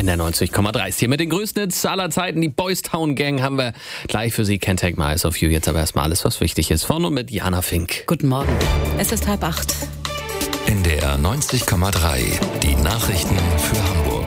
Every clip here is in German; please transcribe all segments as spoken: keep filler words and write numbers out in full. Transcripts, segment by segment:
in der neunzig Komma drei. Hier mit den größten Hits aller Zeiten. Die Boys Town Gang haben wir gleich für Sie. Can't Take My Eyes Off You. Jetzt aber erstmal alles, was wichtig ist. Vorne mit Jana Fink. Guten Morgen. Es ist halb acht. In der neunzig Komma drei. Die Nachrichten für Hamburg.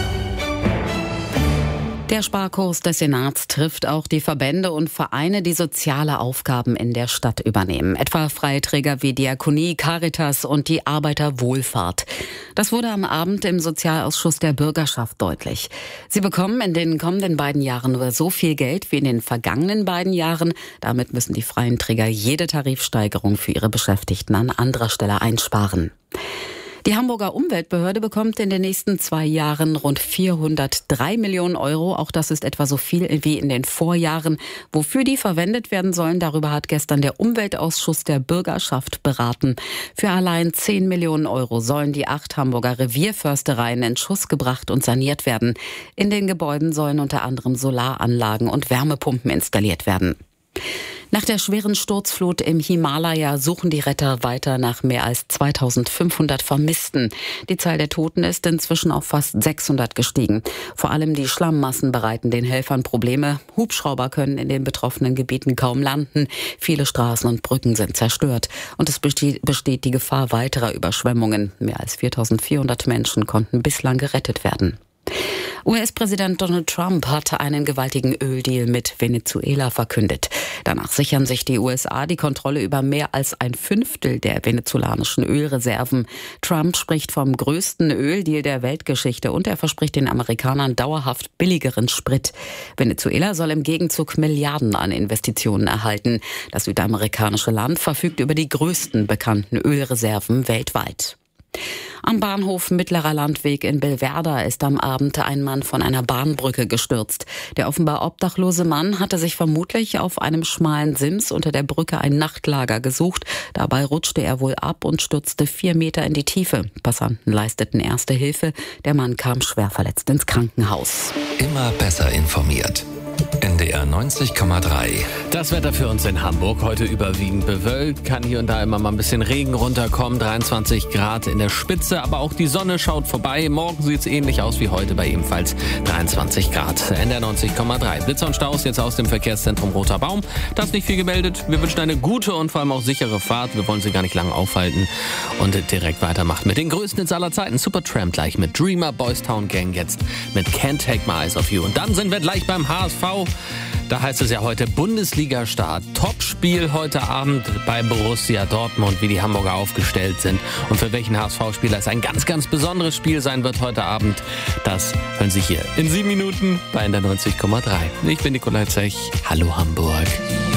Der Sparkurs des Senats trifft auch die Verbände und Vereine, die soziale Aufgaben in der Stadt übernehmen. Etwa Freiträger wie Diakonie, Caritas und die Arbeiterwohlfahrt. Das wurde am Abend im Sozialausschuss der Bürgerschaft deutlich. Sie bekommen in den kommenden beiden Jahren nur so viel Geld wie in den vergangenen beiden Jahren. Damit müssen die freien Träger jede Tarifsteigerung für ihre Beschäftigten an anderer Stelle einsparen. Die Hamburger Umweltbehörde bekommt in den nächsten zwei Jahren rund vierhundertdrei Millionen Euro. Auch das ist etwa so viel wie in den Vorjahren. Wofür die verwendet werden sollen, darüber hat gestern der Umweltausschuss der Bürgerschaft beraten. Für allein zehn Millionen Euro sollen die acht Hamburger Revierförstereien in Schuss gebracht und saniert werden. In den Gebäuden sollen unter anderem Solaranlagen und Wärmepumpen installiert werden. Nach der schweren Sturzflut im Himalaya suchen die Retter weiter nach mehr als zweitausendfünfhundert Vermissten. Die Zahl der Toten ist inzwischen auf fast sechshundert gestiegen. Vor allem die Schlammmassen bereiten den Helfern Probleme. Hubschrauber können in den betroffenen Gebieten kaum landen. Viele Straßen und Brücken sind zerstört. Und es besteht, besteht die Gefahr weiterer Überschwemmungen. Mehr als viertausendvierhundert Menschen konnten bislang gerettet werden. U S-Präsident Donald Trump hat einen gewaltigen Öldeal mit Venezuela verkündet. Danach sichern sich die U S A die Kontrolle über mehr als ein Fünftel der venezolanischen Ölreserven. Trump spricht vom größten Öldeal der Weltgeschichte und er verspricht den Amerikanern dauerhaft billigeren Sprit. Venezuela soll im Gegenzug Milliarden an Investitionen erhalten. Das südamerikanische Land verfügt über die größten bekannten Ölreserven weltweit. Am Bahnhof Mittlerer Landweg in Belwerda ist am Abend ein Mann von einer Bahnbrücke gestürzt. Der offenbar obdachlose Mann hatte sich vermutlich auf einem schmalen Sims unter der Brücke ein Nachtlager gesucht. Dabei rutschte er wohl ab und stürzte vier Meter in die Tiefe. Passanten leisteten erste Hilfe. Der Mann kam schwer verletzt ins Krankenhaus. Immer besser informiert. N D R neunzig Komma drei. Das Wetter für uns in Hamburg heute überwiegend bewölkt. Kann hier und da immer mal ein bisschen Regen runterkommen. dreiundzwanzig Grad in der Spitze, aber auch die Sonne schaut vorbei. Morgen sieht es ähnlich aus wie heute bei ebenfalls dreiundzwanzig Grad. N D R neunzig Komma drei. Blitzer und Staus jetzt aus dem Verkehrszentrum Roter Baum. Da ist nicht viel gemeldet. Wir wünschen eine gute und vor allem auch sichere Fahrt. Wir wollen Sie gar nicht lange aufhalten und direkt weitermachen mit den größten Hits aller Zeiten. Supertramp gleich mit Dreamer, Boys Town Gang jetzt mit Can't Take My Eyes Off You. Und dann sind wir gleich beim H S V. Da heißt es ja heute Bundesliga-Start. Topspiel heute Abend bei Borussia Dortmund, wie die Hamburger aufgestellt sind. Und für welchen H S V-Spieler es ein ganz, ganz besonderes Spiel sein wird heute Abend, das hören Sie hier in sieben Minuten bei N D R neunzig Komma drei. Ich bin Nikolai Zech. Hallo Hamburg.